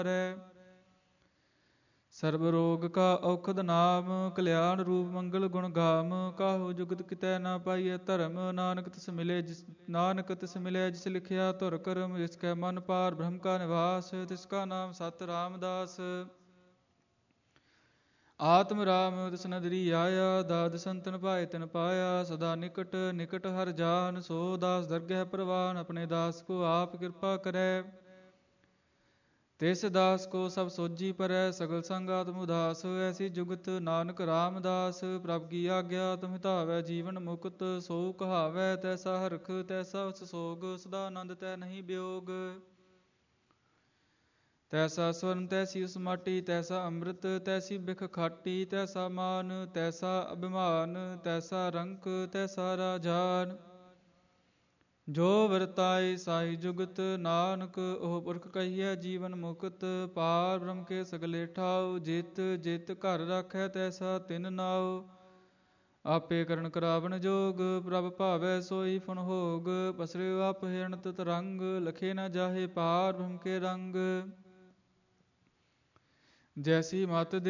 ਸਰਬ ਰੋਗ ਕਾ ਔਖਦ ਨਾਮ, ਕਲਿਆਣ ਰੂਪ ਮੰਗਲ ਗੁਣ ਗਾਮ। ਕਾਹੂ ਜੁਗਤ ਕਿਤੈ ਨਾ ਪਾਈਐ ਧਰਮ, ਨਾਨਕ ਤਿਸ ਮਿਲੇ ਜਿਸ ਲਿਖਿਆ ਧੁਰ ਕਰਮ। ਜਿਸ ਕੈ ਮਨ ਪਾਰ ਬ੍ਰਹਮ ਕਾ ਨਿਵਾਸ, ਤਿਸ ਕਾ ਨਾਮ ਸਤ ਰਾਮਦਾਸ। ਆਤਮ ਰਾਮ ਤਿਸ ਨਦਰੀ ਆਇਆ, ਦਾਦ ਸੰਤਨ ਭਾਏ ਤਿਨ ਪਾਇਆ। ਸਦਾ ਨਿਕਟ ਨਿਕਟ ਹਰ ਜਾਨ, ਸੋ ਦਾਸ ਦਰਗਹਿ ਪ੍ਰਵਾਨ। ਆਪਣੇ ਦਾਸ ਕੋ ਆਪ ਕਿਰਪਾ ਕਰੈ, ਤਿਸ ਦਾਸ ਕੋ ਸਭ ਸੋਜੀ ਪਰੈ। ਸਗਲ ਸੰਗ ਆਤਮ ਉਦਾਸ, ਐਸੀ ਜੁਗਤ ਨਾਨਕ ਰਾਮਦਾਸ। ਪ੍ਰਭ ਕੀ ਆਗਿਆ ਤੁਮ ਹਿਤਾਵੈ, ਜੀਵਨ ਮੁਕਤ ਸੋ ਕਹਾਵੈ। ਤੈਸਾ ਹਰਖ ਤੈਸਾ ਉਸ ਸੋਗ, ਸਦਾ ਆਨੰਦ ਤੈ ਨਹੀਂ ਵਿਯੋਗ। ਤੈਸਾ ਸਵਰਨ ਤੈਸੀ ਉਸ ਮਾਟੀ, ਤੈਸਾ ਅੰਮ੍ਰਿਤ ਤੈਸੀ ਬਿਖ ਖਾਟੀ। ਤੈਸਾ ਮਾਨ ਤੈਸਾ ਅਭਿਮਾਨ, ਤੈਸਾ ਰੰਕ ਤੈਸਾ ਰਾਜਾਨ। ਜੋ ਵਰਤਾਏ ਸਾਈ ਜੁਗਤ, ਨਾਨਕ ਉਹ ਪੁਰਖ ਕਹੀਐ ਜੀਵਨ ਮੁਕਤ। ਪਾਰ ਬ੍ਰਹਮ ਕੇ ਸਗਲੇ ਠਾਉ, ਜਿਤ ਜਿਤ ਘਰ ਰਾਖੈ ਤੈਸਾ ਤਿਨ ਨਾਉ। ਆਪੇ ਕਰਨ ਕਰਾਵਨ ਜੋਗ, ਪ੍ਰਭ ਭਾਵੈ ਸੋਈ ਫੁਨ ਹੋਗ। ਪਸਰਿਉ ਆਪ ਹਿਰਣਤ ਤਰੰਗ, ਲਖੇ ਨ ਜਾਹੇ ਪਾਰ ਬ੍ਰਹਮ ਕੇ ਰੰਗ। ਜੈਸੀ ਮਤ